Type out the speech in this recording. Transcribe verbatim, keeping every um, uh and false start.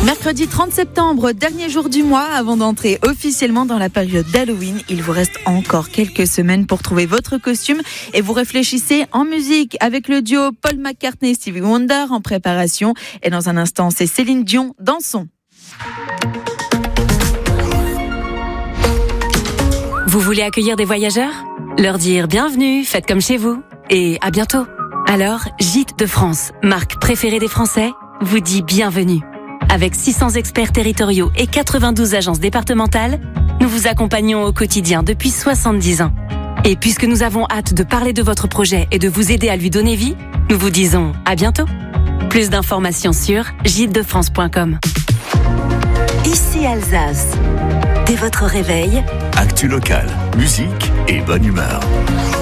Mercredi trente septembre, dernier jour du mois, avant d'entrer officiellement dans la période d'Halloween. Il vous reste encore quelques semaines pour trouver votre costume et vous réfléchissez en musique avec le duo Paul McCartney et Stevie Wonder en préparation. Et dans un instant, c'est Céline Dion, Dansons. Vous voulez accueillir des voyageurs ? Leur dire bienvenue, faites comme chez vous et à bientôt. Alors, Gîtes de France, marque préférée des Français, vous dit bienvenue. Avec six cents experts territoriaux et quatre-vingt-douze agences départementales, nous vous accompagnons au quotidien depuis soixante-dix ans. Et puisque nous avons hâte de parler de votre projet et de vous aider à lui donner vie, nous vous disons à bientôt. Plus d'informations sur gîtes de france point com. Ici Alsace. Dès votre réveil, actu local, musique et bonne humeur.